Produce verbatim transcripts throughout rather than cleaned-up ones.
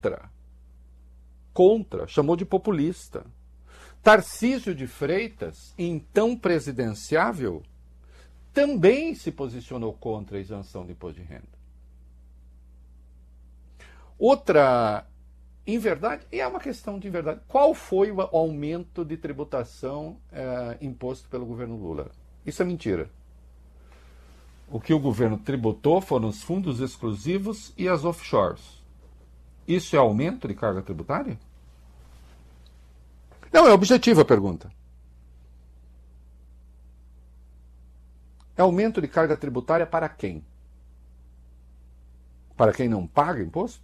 contra. Contra, chamou de populista. Tarcísio de Freitas, então presidenciável, também se posicionou contra a isenção do imposto de renda. Outra inverdade, e é uma questão de inverdade, qual foi o aumento de tributação é, imposto pelo governo Lula? Isso é mentira. O que o governo tributou foram os fundos exclusivos e as offshores. Isso é aumento de carga tributária? Não, é objetiva a pergunta. É aumento de carga tributária para quem? Para quem não paga imposto?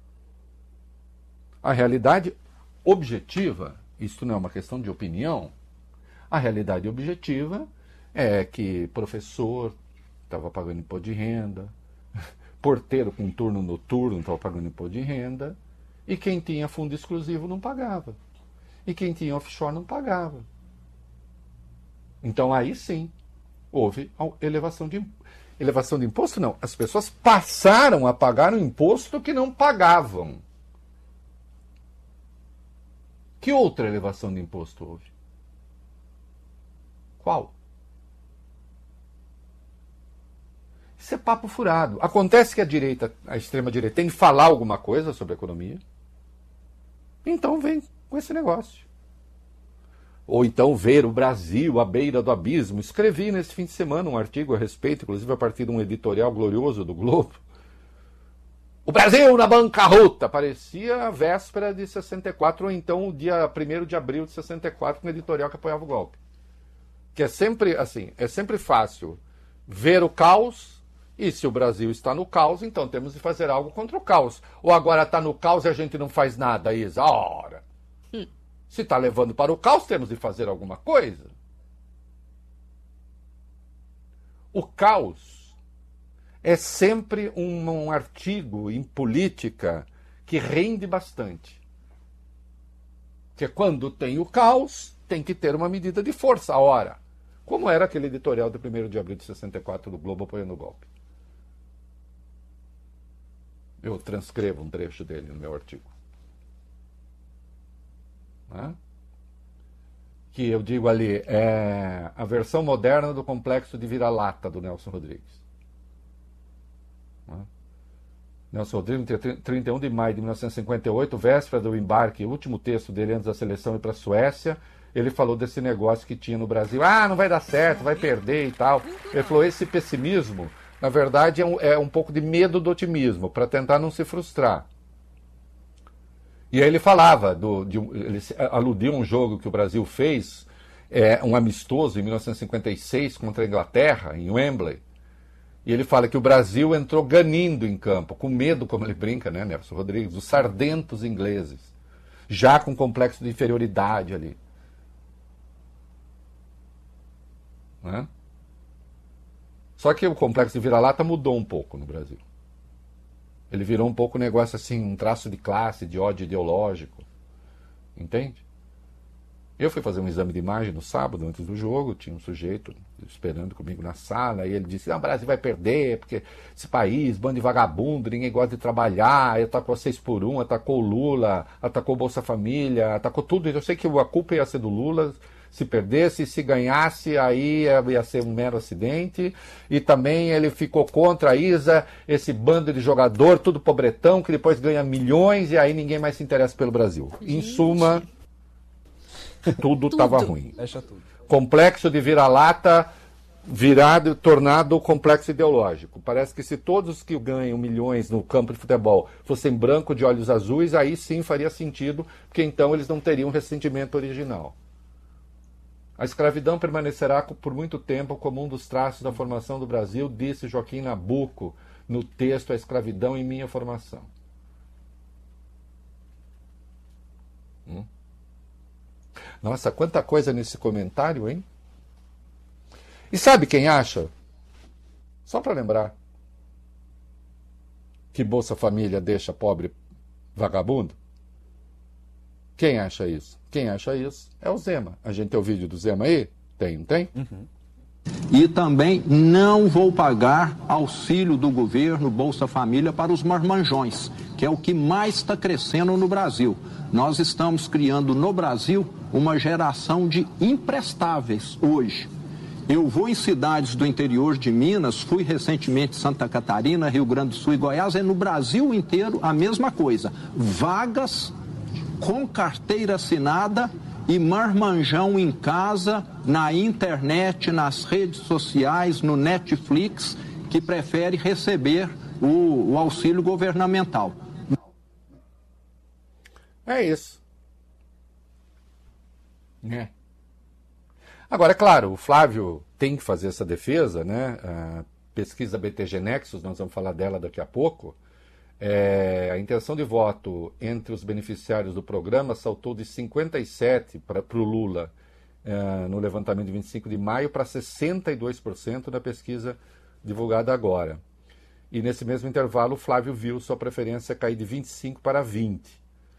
A realidade objetiva, isto não é uma questão de opinião, a realidade objetiva é que professor estava pagando imposto de renda, porteiro com turno noturno estava pagando imposto de renda, e quem tinha fundo exclusivo não pagava. E quem tinha offshore não pagava. Então aí sim, houve elevação de, elevação de imposto, não. As pessoas passaram a pagar o imposto que não pagavam. Que outra elevação de imposto houve? Qual? Isso é papo furado. Acontece que a direita, a extrema-direita, tem que falar alguma coisa sobre a economia. Então vem com esse negócio. Ou então ver o Brasil à beira do abismo. Escrevi nesse fim de semana um artigo a respeito, inclusive a partir de um editorial glorioso do Globo. O Brasil na bancarrota. Parecia a véspera de sessenta e quatro, ou então o dia primeiro de abril de sessenta e quatro, com um editorial que apoiava o golpe. Que é sempre assim, é sempre fácil ver o caos. E se o Brasil está no caos, então temos de fazer algo contra o caos. Ou agora está no caos e a gente não faz nada, Isa? Ora, hum. Se está levando para o caos, temos de fazer alguma coisa. O caos é sempre um, um artigo em política que rende bastante. Porque quando tem o caos, tem que ter uma medida de força. Ora, como era aquele editorial do primeiro de abril de sessenta e quatro do Globo apoiando o golpe? Eu transcrevo um trecho dele no meu artigo. Né? Que eu digo ali, é a versão moderna do complexo de vira-lata do Nelson Rodrigues. Né? Nelson Rodrigues, trinta e um de maio de mil novecentos e cinquenta e oito, véspera do embarque, o último texto dele antes da seleção ir para a Suécia, ele falou desse negócio que tinha no Brasil. Ah, não vai dar certo, vai perder e tal. Ele falou, esse pessimismo, na verdade, é um, é um pouco de medo do otimismo, para tentar não se frustrar. E aí ele falava, do, de, ele aludiu a um jogo que o Brasil fez, é, um amistoso em mil novecentos e cinquenta e seis contra a Inglaterra, em Wembley. E ele fala que o Brasil entrou ganindo em campo, com medo, como ele brinca, né, Nelson Rodrigues, dos sardentos ingleses, já com complexo de inferioridade ali. Né? Só que o complexo de vira-lata mudou um pouco no Brasil. Ele virou um pouco um negócio assim, um traço de classe, de ódio ideológico. Entende? Eu fui fazer um exame de imagem no sábado, antes do jogo, tinha um sujeito esperando comigo na sala, e ele disse, ah, o Brasil vai perder, porque esse país, bando de vagabundo, ninguém gosta de trabalhar, atacou seis por um, atacou o Lula, atacou o Bolsa Família, atacou tudo. Eu sei que a culpa ia ser do Lula, se perdesse, se ganhasse, aí ia ser um mero acidente. E também ele ficou contra a Isa, esse bando de jogador, tudo pobretão, que depois ganha milhões e aí ninguém mais se interessa pelo Brasil. Gente. Em suma, tudo estava ruim. Fecha tudo. Complexo de vira-lata virado, tornado complexo ideológico. Parece que se todos que ganham milhões no campo de futebol fossem branco de olhos azuis, aí sim faria sentido, porque então eles não teriam ressentimento original. A escravidão permanecerá por muito tempo como um dos traços da formação do Brasil, disse Joaquim Nabuco no texto A Escravidão em Minha Formação. Hum? Nossa, quanta coisa nesse comentário, hein? E sabe quem acha? Só para lembrar que Bolsa Família deixa pobre vagabundo? Quem acha isso? Quem acha isso é o Zema. A gente tem o vídeo do Zema aí? Tem, não tem? Uhum. E também não vou pagar auxílio do governo, Bolsa Família, para os marmanjões, que é o que mais está crescendo no Brasil. Nós estamos criando no Brasil uma geração de imprestáveis hoje. Eu vou em cidades do interior de Minas, fui recentemente em Santa Catarina, Rio Grande do Sul e Goiás, é no Brasil inteiro a mesma coisa. Vagas com carteira assinada e marmanjão em casa, na internet, nas redes sociais, no Netflix, que prefere receber o, o auxílio governamental. É isso. É. Agora, é claro, o Flávio tem que fazer essa defesa, né? A pesquisa B T G Nexus, nós vamos falar dela daqui a pouco. É, a intenção de voto entre os beneficiários do programa saltou de cinquenta e sete por cento para o Lula é, no levantamento de vinte e cinco de maio para sessenta e dois por cento na pesquisa divulgada agora. E nesse mesmo intervalo, o Flávio viu sua preferência cair de vinte e cinco para vinte.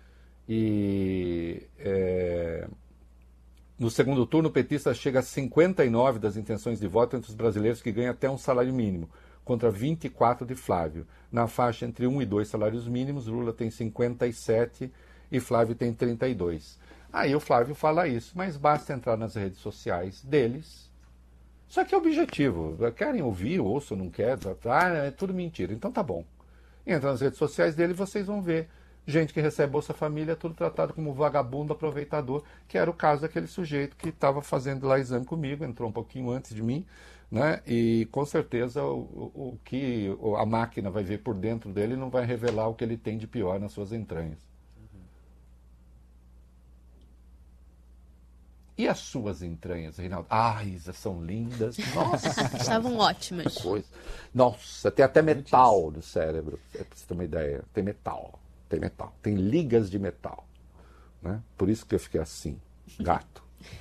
E é, no segundo turno, o petista chega a cinquenta e nove das intenções de voto entre os brasileiros que ganham até um salário mínimo, contra vinte e quatro de Flávio. Na faixa entre um e dois salários mínimos, Lula tem cinquenta e sete e Flávio tem trinta e dois. Aí o Flávio fala isso, mas basta entrar nas redes sociais deles. Só que é objetivo. Querem ouvir, ouçam, não querem, ah, é tudo mentira. Então tá bom. Entra nas redes sociais dele e vocês vão ver gente que recebe Bolsa Família, tudo tratado como vagabundo, aproveitador, que era o caso daquele sujeito que estava fazendo lá exame comigo, entrou um pouquinho antes de mim, né? E com certeza o, o, o que a máquina vai ver por dentro dele não vai revelar o que ele tem de pior nas suas entranhas. Uhum. E as suas entranhas, Reinaldo? Ai, são lindas. Nossa! Estavam ótimas. Coisa. Nossa, tem até metal no cérebro, pra você ter uma ideia. Tem metal. Tem metal, tem ligas de metal, né? Por isso que eu fiquei assim, gato.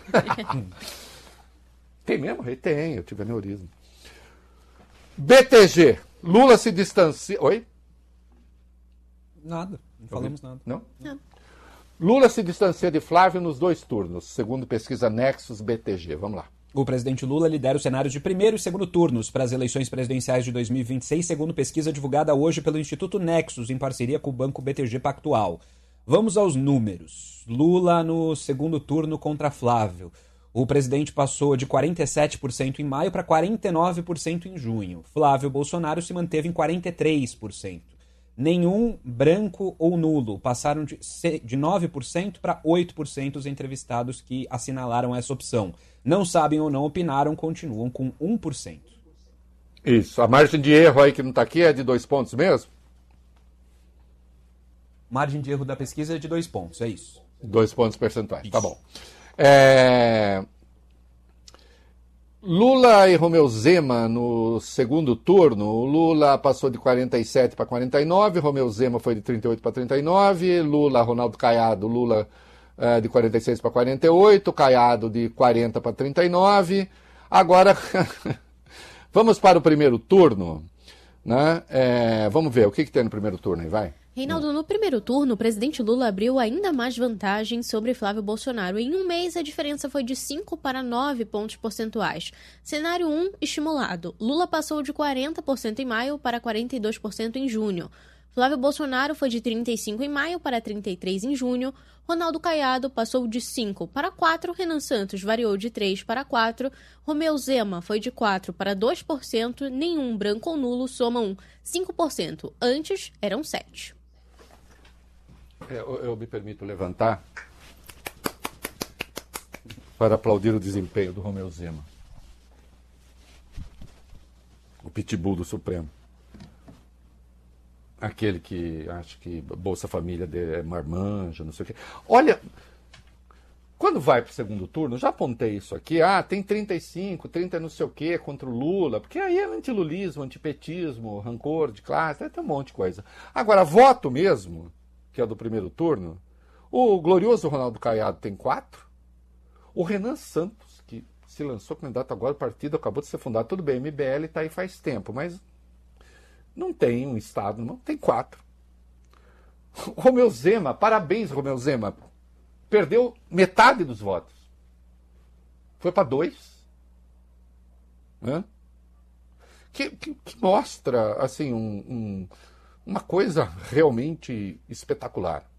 Tem mesmo? Tem, eu tive aneurisma. B T G, Lula se distancia... Oi? Nada, não falamos nada. Não? Não. Lula se distancia de Flávio nos dois turnos, segundo pesquisa Nexus B T G. Vamos lá. O presidente Lula lidera os cenários de primeiro e segundo turnos para as eleições presidenciais de dois mil e vinte e seis, segundo pesquisa divulgada hoje pelo Instituto Nexus, em parceria com o Banco B T G Pactual. Vamos aos números. Lula no segundo turno contra Flávio. O presidente passou de quarenta e sete por cento em maio para quarenta e nove por cento em junho. Flávio Bolsonaro se manteve em quarenta e três por cento. Nenhum branco ou nulo, passaram de, de nove por cento para oito por cento os entrevistados que assinalaram essa opção. Não sabem ou não opinaram, continuam com um por cento. Isso, a margem de erro aí que não está aqui é de dois pontos mesmo? Margem de erro da pesquisa é de dois pontos, é isso. Dois pontos percentuais, isso. Tá bom. É... Lula e Romeu Zema no segundo turno. O Lula passou de quarenta e sete para quarenta e nove, Romeu Zema foi de trinta e oito para trinta e nove, Lula, Ronaldo Caiado, Lula é, de quarenta e seis para quarenta e oito, Caiado de quarenta para trinta e nove. Agora, vamos para o primeiro turno, né? É, vamos ver, o que, que tem no primeiro turno aí, vai? Reinaldo, no primeiro turno, o presidente Lula abriu ainda mais vantagem sobre Flávio Bolsonaro. Em um mês, a diferença foi de cinco para nove pontos percentuais. Cenário um, estimulado. Lula passou de quarenta por cento em maio para quarenta e dois por cento em junho. Flávio Bolsonaro foi de trinta e cinco por cento em maio para trinta e três por cento em junho. Ronaldo Caiado passou de cinco para quatro, Renan Santos variou de três para quatro, Romeu Zema foi de quatro para dois por cento, nenhum branco ou nulo somam cinco por cento. Antes, eram sete por cento. Eu, eu me permito levantar para aplaudir o desempenho do Romeu Zema. O pitbull do Supremo. Aquele que acha que Bolsa Família é marmanja, não sei o quê. Olha, quando vai para o segundo turno, já apontei isso aqui, ah, tem trinta e cinco, trinta não sei o quê contra o Lula, porque aí é antilulismo, antipetismo, rancor de classe, tem um monte de coisa. Agora, voto mesmo, que é do primeiro turno, o glorioso Ronaldo Caiado tem quatro, o Renan Santos, que se lançou candidato agora, o partido acabou de ser fundado, tudo bem, M B L está aí faz tempo, mas não tem um estado, não, tem quatro. O Romeu Zema, parabéns, Romeu Zema, perdeu metade dos votos. Foi para dois. né? que, que, que mostra assim, um, um, uma coisa realmente espetacular.